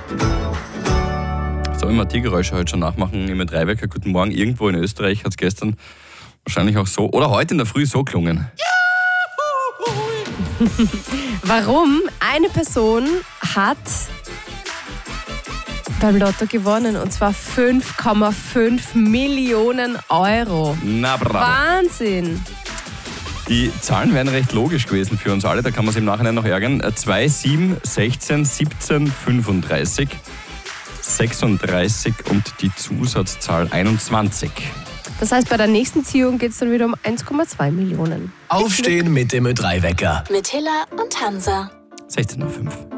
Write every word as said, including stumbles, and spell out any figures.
So, immer die Geräusche heute schon nachmachen im drei Wecker. Guten Morgen. Irgendwo in Österreich hat es gestern wahrscheinlich auch so, oder heute in der Früh so gelungen. Warum? Eine Person hat beim Lotto gewonnen, und zwar fünf Komma fünf Millionen Euro. Na bravo. Wahnsinn. Die Zahlen wären recht logisch gewesen für uns alle, da kann man sich im Nachhinein noch ärgern. zwei, sieben, sechzehn, siebzehn, fünfunddreißig, sechsunddreißig und die Zusatzzahl einundzwanzig. Das heißt, bei der nächsten Ziehung geht es dann wieder um eins Komma zwei Millionen. Aufstehen mit dem Ö drei Wecker. Mit Hilla und Hansa. sechzehn Uhr fünf.